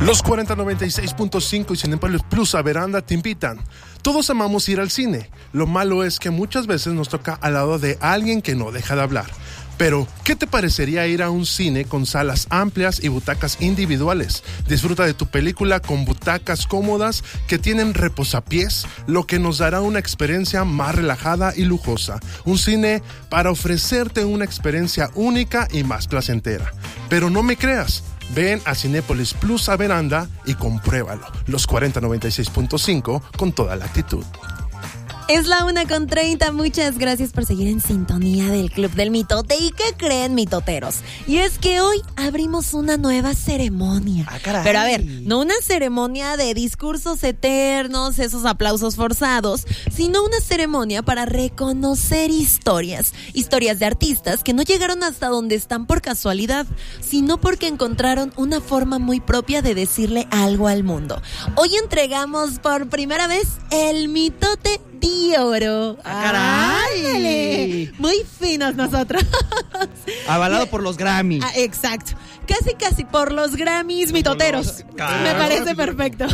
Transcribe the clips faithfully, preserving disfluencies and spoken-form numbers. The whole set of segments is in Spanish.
Los cuarenta noventa y seis punto cinco y Cinépolis Plus a Veranda te invitan. Todos amamos ir al cine. Lo malo es que muchas veces nos toca al lado de alguien que no deja de hablar. Pero, ¿qué te parecería ir a un cine con salas amplias y butacas individuales? Disfruta de tu película con butacas cómodas que tienen reposapiés, lo que nos dará una experiencia más relajada y lujosa. Un cine para ofrecerte una experiencia única y más placentera. Pero no me creas. Ven a Cinépolis Plus a Veranda y compruébalo. Los cuarenta noventa y seis punto cinco con toda la actitud. Es la una con treinta, muchas gracias por seguir en sintonía del Club del Mitote. ¿Y qué creen, mitoteros? Y es que hoy abrimos una nueva ceremonia. Ah, caray. Pero a ver, no una ceremonia de discursos eternos, esos aplausos forzados, sino una ceremonia para reconocer historias. Historias de artistas que no llegaron hasta donde están por casualidad, sino porque encontraron una forma muy propia de decirle algo al mundo. Hoy entregamos por primera vez el Mitote de Oro. ¡Ah, caray! ¡Ándale! Muy finos nosotros. Avalado por los Grammy. Ah, exacto. Casi, casi por los Grammys mitoteros. Claro. Me parece perfecto.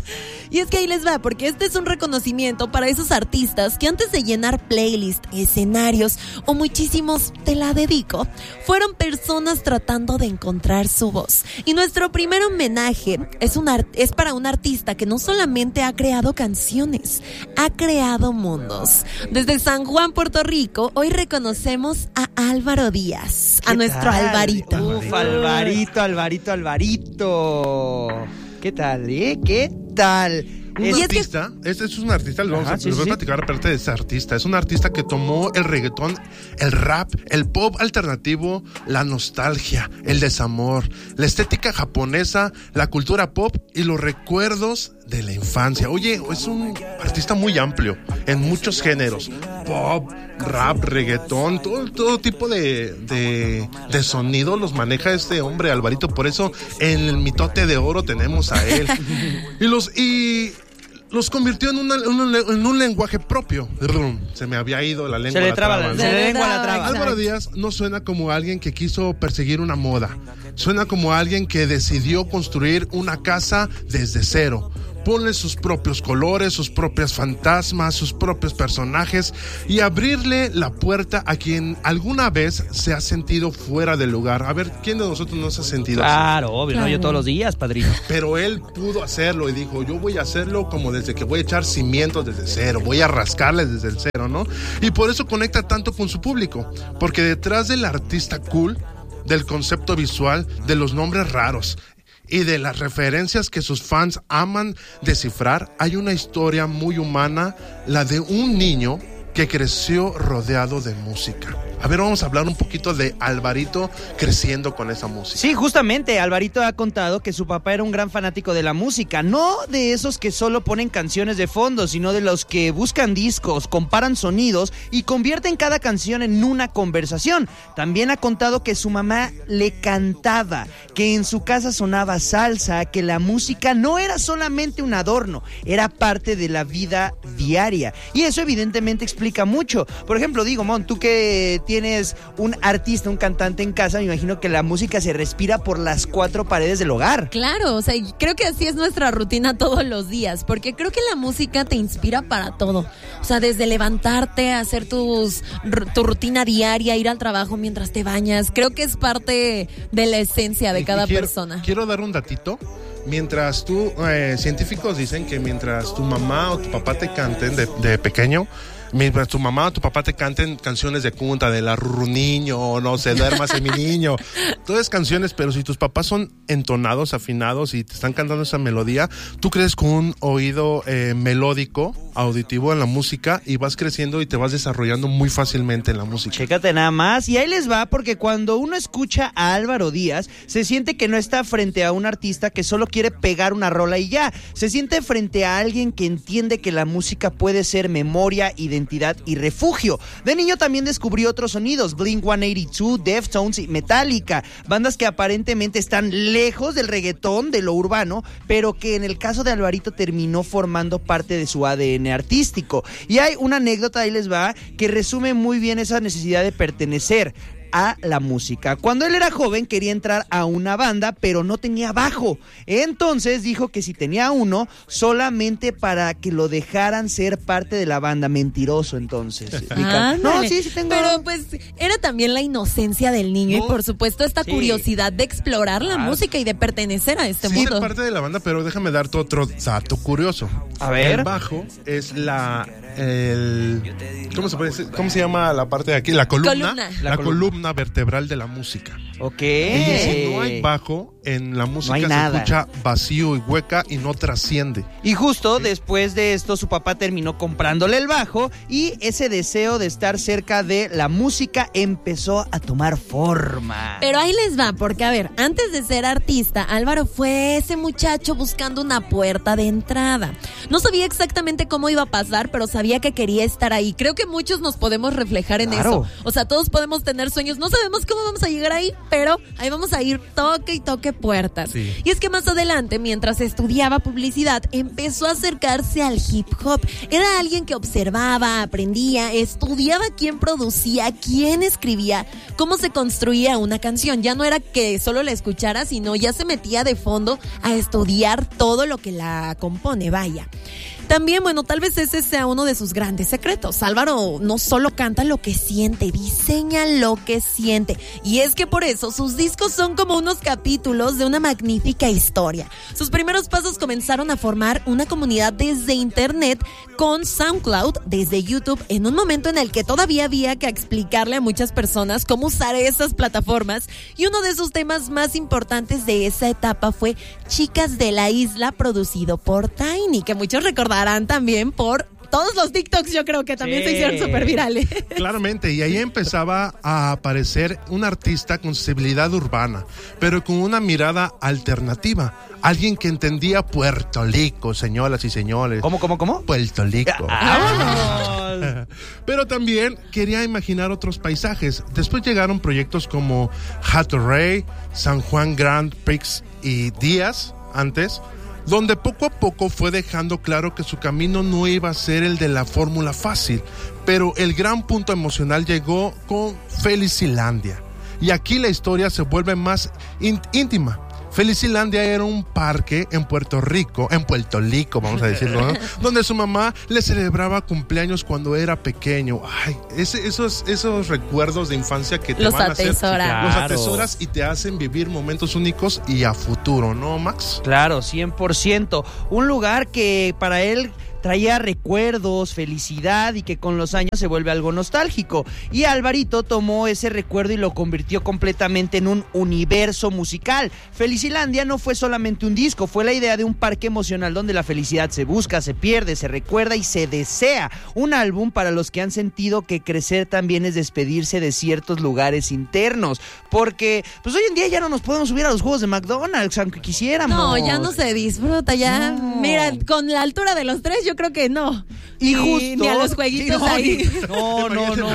Y es que ahí les va, porque este es un reconocimiento para esos artistas que antes de llenar playlists, escenarios o muchísimos te la dedico, fueron personas tratando de encontrar su voz. Y nuestro primer homenaje es, un art- es para un artista que no solamente ha creado canciones, ha creado mundos. Desde San Juan, Puerto Rico, hoy reconocemos a Álvaro Díaz, a nuestro tal? Alvarito. Uf, Alvarito, Alvarito, Alvarito. ¿Qué tal, eh? ¿Qué tal? Un Es- artista, este es un artista, les, vamos Ajá, a, sí, les voy sí. a platicar aparte de ese artista. Es un artista que tomó el reggaetón, el rap, el pop alternativo, la nostalgia, el desamor, la estética japonesa, la cultura pop y los recuerdos de la infancia. Oye, es un artista muy amplio en muchos géneros: pop, rap, reggaetón, todo, todo tipo de, de, de sonido los maneja este hombre Alvarito. Por eso en el Mitote de Oro tenemos a él. Y los y los convirtió en, una, en, un, en un lenguaje propio. Se me había ido la lengua. Se le la traba, traba, se ¿no? le lengua la traba. Álvaro Díaz no suena como alguien que quiso perseguir una moda. Suena como alguien que decidió construir una casa desde cero. Ponle sus propios colores, sus propias fantasmas, sus propios personajes y abrirle la puerta a quien alguna vez se ha sentido fuera del lugar. A ver, ¿quién de nosotros no se ha sentido así? Claro, obvio, Claro. ¿no? Yo todos los días, padrino. Pero él pudo hacerlo y dijo, yo voy a hacerlo como desde que voy a echar cimientos desde cero, voy a rascarles desde el cero, ¿no? Y por eso conecta tanto con su público, porque detrás del artista cool, del concepto visual, de los nombres raros y de las referencias que sus fans aman descifrar, hay una historia muy humana, la de un niño que creció rodeado de música. A ver, vamos a hablar un poquito de Alvarito creciendo con esa música. Sí, justamente, Alvarito ha contado que su papá era un gran fanático de la música, no de esos que solo ponen canciones de fondo, sino de los que buscan discos, comparan sonidos y convierten cada canción en una conversación. También ha contado que su mamá le cantaba, que en su casa sonaba salsa, que la música no era solamente un adorno, era parte de la vida diaria. Y eso evidentemente explica mucho. Por ejemplo, digo, Mon, tú que tienes un artista, un cantante en casa, me imagino que la música se respira por las cuatro paredes del hogar. Claro, o sea, y creo que así es nuestra rutina todos los días, porque creo que la música te inspira para todo. O sea, desde levantarte, hacer tus tu rutina diaria, ir al trabajo mientras te bañas, creo que es parte de la esencia de Y- cada y quiero, persona. Quiero dar un datito. Mientras tú, eh, científicos dicen que mientras tu mamá o tu papá te canten de, de pequeño, mientras tu mamá o tu papá te canten canciones de cunta, de la Rurru Niño, o no sé, duérmase mi niño, todas canciones, pero si tus papás son entonados, afinados y te están cantando esa melodía, tú creces con un oído eh, melódico, auditivo en la música y vas creciendo y te vas desarrollando muy fácilmente en la música. Chécate nada más, y ahí les va, porque cuando uno escucha a Álvaro Díaz, se siente que no está frente a un artista que solo quiere pegar una rola y ya, se siente frente a alguien que entiende que la música puede ser memoria, identidad y refugio. De niño también descubrió otros sonidos, Blink ciento ochenta y dos, Deftones y Metallica, bandas que aparentemente están lejos del reggaetón, de lo urbano, pero que en el caso de Alvarito terminó formando parte de su A D N artístico. Y hay una anécdota, ahí les va, que resume muy bien esa necesidad de pertenecer. a la música. Cuando él era joven quería entrar a una banda, pero no tenía bajo. Entonces dijo que si tenía uno, solamente para que lo dejaran ser parte de la banda. Mentiroso, entonces. No, sí, sí tengo. Pero pues era también la inocencia del niño no. y por supuesto esta sí. curiosidad de explorar la ah. música y de pertenecer a este sí, mundo. Sí, parte de la banda, pero déjame darte otro dato curioso. A ver. El bajo es la... El, ¿cómo, se puede decir? ¿Cómo se llama la parte de aquí? La columna. columna. La, la columna vertebral de la música. Ok. Y si no hay bajo, en la música no se nada. escucha vacío y hueca y no trasciende. Y justo ¿sí? después de esto, su papá terminó comprándole el bajo y ese deseo de estar cerca de la música empezó a tomar forma. Pero ahí les va, porque a ver, antes de ser artista, Álvaro fue ese muchacho buscando una puerta de entrada. No sabía exactamente cómo iba a pasar, pero sabía que quería estar ahí. Creo que muchos nos podemos reflejar en claro. eso. O sea, todos podemos tener sueños, no sabemos cómo vamos a llegar ahí, pero ahí vamos a ir toque y toque puertas. Sí. Y es que más adelante, mientras estudiaba publicidad, empezó a acercarse al hip hop. Era alguien que observaba, aprendía, estudiaba quién producía, quién escribía, cómo se construía una canción. Ya no era que solo la escuchara, sino ya se metía de fondo a estudiar todo lo que la compone, vaya. También, bueno, tal vez ese sea uno de sus grandes secretos. Álvaro no solo canta lo que siente, diseña lo que siente. Y es que por eso sus discos son como unos capítulos de una magnífica historia. Sus primeros pasos comenzaron a formar una comunidad desde internet con SoundCloud, desde YouTube, en un momento en el que todavía había que explicarle a muchas personas cómo usar esas plataformas. Y uno de sus temas más importantes de esa etapa fue Chicas de la Isla, producido por Tiny, que muchos recordarán también por todos los TikToks, yo creo que también sí. se hicieron súper virales. Claramente, y ahí empezaba a aparecer un artista con sensibilidad urbana, pero con una mirada alternativa. Alguien que entendía Puerto Rico, señoras y señores. ¿Cómo, cómo, cómo? Puerto Rico. ¡Vámonos! Pero también quería imaginar otros paisajes. Después llegaron proyectos como Hatorrey, San Juan Grand Prix y Díaz, antes, donde poco a poco fue dejando claro que su camino no iba a ser el de la fórmula fácil, pero el gran punto emocional llegó con Felicilandia. Y aquí la historia se vuelve más íntima. Felicilandia era un parque en Puerto Rico, en Puerto Rico, vamos a decirlo, ¿no? Donde su mamá le celebraba cumpleaños cuando era pequeño. Ay, ese, esos, esos recuerdos de infancia que te los van a hacer, atesora. los atesoras y te hacen vivir momentos únicos y a futuro, ¿no, Max? Claro, cien por ciento. Un lugar que para él traía recuerdos, felicidad y que con los años se vuelve algo nostálgico. Y Alvarito tomó ese recuerdo y lo convirtió completamente en un universo musical. Felicilandia no fue solamente un disco, fue la idea de un parque emocional donde la felicidad se busca, se pierde, se recuerda y se desea. Un álbum para los que han sentido que crecer también es despedirse de ciertos lugares internos. Porque pues hoy en día ya no nos podemos subir a los juegos de McDonald's, aunque quisiéramos. No, ya no se disfruta, ya. No. Mira, con la altura de los tres yo creo que no. Y ni, justo, ni a los jueguitos no, ahí. No, no, no.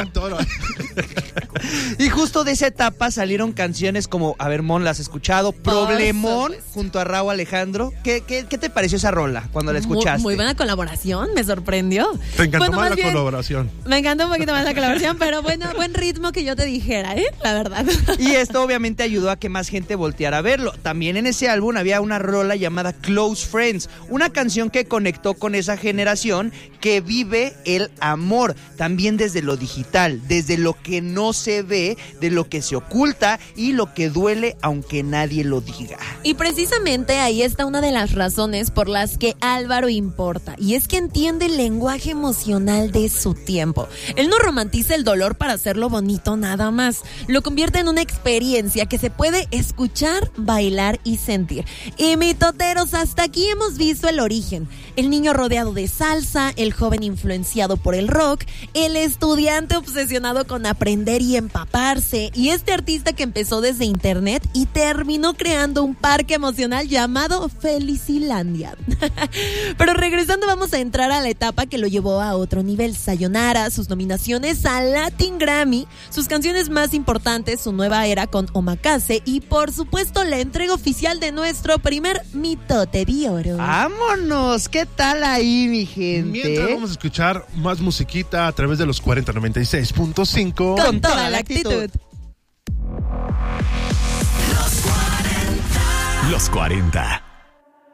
Y justo de esa etapa salieron canciones como, a ver, Mon, ¿la has escuchado? Problemón, junto a Raúl Alejandro. ¿Qué, qué, ¿Qué te pareció esa rola cuando la escuchaste? Muy, muy buena colaboración, me sorprendió. Te encantó bueno, más, más la bien, colaboración. Me encantó un poquito más la colaboración, pero bueno, buen ritmo que yo te dijera, ¿eh? La verdad. Y esto obviamente ayudó a que más gente volteara a verlo. También en ese álbum había una rola llamada Close Friends, una canción que conectó con esa generación que vive el amor, también desde lo digital, desde lo que no se ve, de lo que se oculta y lo que duele aunque nadie lo diga. Y precisamente ahí está una de las razones por las que Álvaro importa, y es que entiende el lenguaje emocional de su tiempo. Él no romantiza el dolor para hacerlo bonito nada más, lo convierte en una experiencia que se puede escuchar, bailar y sentir. Y mitoteros, hasta aquí hemos visto el origen, el niño rodeado de salsa, el joven influenciado por el rock, el estudiante obsesionado con aprender y empaparse, y este artista que empezó desde internet y terminó creando un parque emocional llamado Felicilandia. Pero regresando, vamos a entrar a la etapa que lo llevó a otro nivel. Sayonara, sus nominaciones a Latin Grammy, sus canciones más importantes, su nueva era con Omakase y por supuesto la entrega oficial de nuestro primer mitote de oro. ¡Vámonos! ¿Qué tal ahí, mi gente? Mientras vamos a escuchar más musiquita a través de los cuarenta noventa y seis punto cinco con, con toda la actitud. Los cuarenta.